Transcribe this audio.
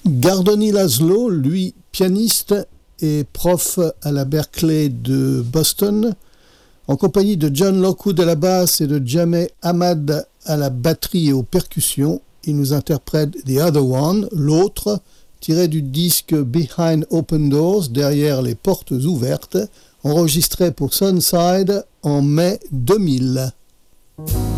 Gardoni Laszlo, lui pianiste et prof à la Berklee de Boston, en compagnie de John Lockwood à la basse et de Jameh Ahmad à la batterie et aux percussions, il nous interprète The Other One, l'autre, tiré du disque Behind Open Doors, derrière les portes ouvertes, enregistré pour Sunside en mai 2000.